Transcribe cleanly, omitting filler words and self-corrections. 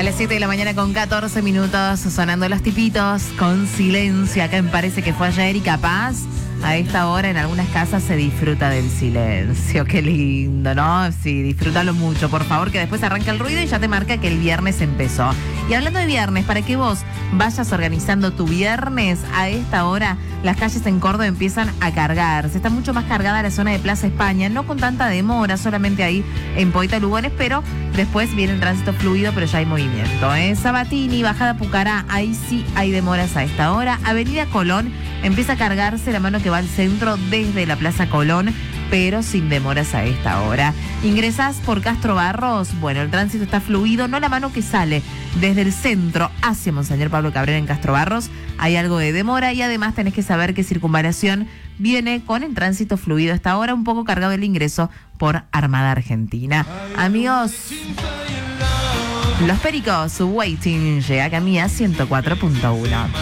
A las 7 de la mañana con 14 minutos, sonando los tipitos con silencio. Acá me parece que fue ayer y capaz a esta hora en algunas casas se disfruta del silencio. Qué lindo, ¿no? Sí, disfrútalo mucho, por favor, que después arranca el ruido y ya te marca que el viernes empezó. Y hablando de viernes, para que vos vayas organizando tu viernes, a esta hora las calles en Córdoba empiezan a cargarse. Está mucho más cargada la zona de Plaza España, no con tanta demora, solamente ahí en Poeta Lugones, pero después viene el tránsito fluido, pero ya hay movimiento. Sabatini, Bajada Pucará, ahí sí hay demoras a esta hora. Avenida Colón empieza a cargarse la mano que va al centro desde la Plaza Colón, pero sin demoras a esta hora. Ingresás por Castro Barros, bueno, el tránsito está fluido, no la mano que sale desde el centro hacia Monseñor Pablo Cabrera en Castro Barros, hay algo de demora y además tenés que saber que Circunvalación viene con el tránsito fluido a esta hora, un poco cargado el ingreso por Armada Argentina. Amigos, Los Pericos, Waiting, llega a Camilla 104.1.